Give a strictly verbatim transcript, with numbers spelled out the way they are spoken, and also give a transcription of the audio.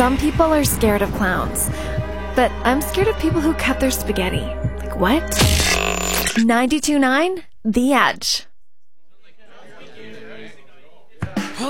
Some people are scared of clowns, but I'm scared of people who cut their spaghetti. Like what? ninety-two point nine The Edge.